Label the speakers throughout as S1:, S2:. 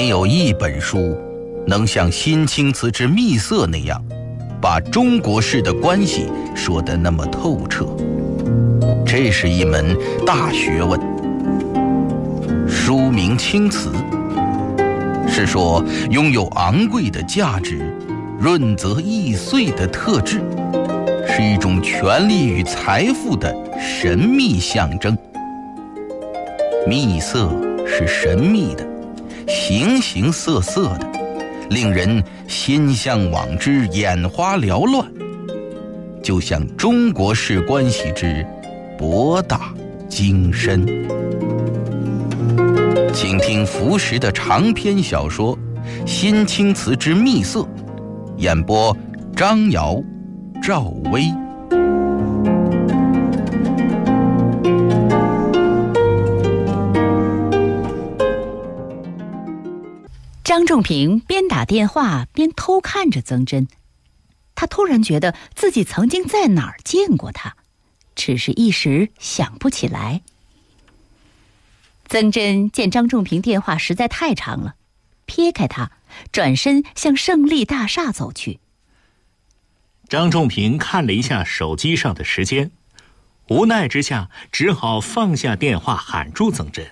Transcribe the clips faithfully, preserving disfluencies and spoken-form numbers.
S1: 没有一本书能像《新青词之秘色》那样把中国式的关系说得那么透彻。这是一门大学问。书名青词，是说拥有昂贵的价值、润泽易碎的特质，是一种权力与财富的神秘象征。秘色是神秘的，形形色色的，令人心向往之，眼花缭乱，就像中国式关系之博大精深。请听浮石的长篇小说《新青词之秘色》，演播张瑶、赵薇。
S2: 张仲平边打电话边偷看着曾真，他突然觉得自己曾经在哪儿见过他，只是一时想不起来。曾真见张仲平电话实在太长了，撇开他，转身向胜利大厦走去。
S3: 张仲平看了一下手机上的时间，无奈之下只好放下电话，喊住曾真：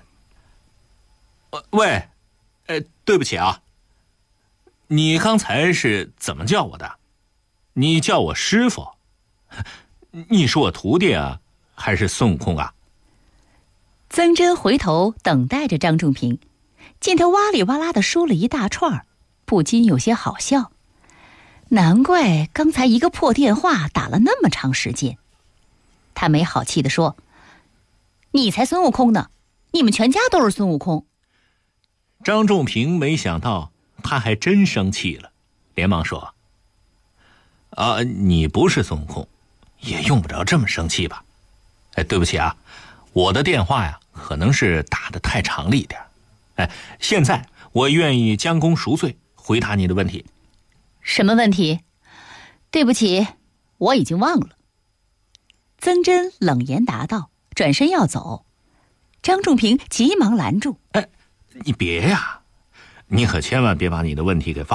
S3: 喂，呃，对不起啊，你刚才是怎么叫我的？你叫我师傅？你是我徒弟啊，还是孙悟空啊？
S2: 曾真回头等待着张仲平，见他哇里哇啦地说了一大串，不禁有些好笑。难怪刚才一个破电话打了那么长时间。他没好气地说：你才孙悟空呢，你们全家都是孙悟空。
S3: 张仲平没想到他还真生气了，连忙说：啊，你不是孙悟空，也用不着这么生气吧？哎，对不起啊，我的电话呀，可能是打得太长了一点。哎，现在我愿意将功赎罪，回答你的问题。
S2: 什么问题？对不起，我已经忘了。曾真冷言答道，转身要走。张仲平急忙拦住：
S3: 哎，你别呀，你可千万别把你的问题给忘了。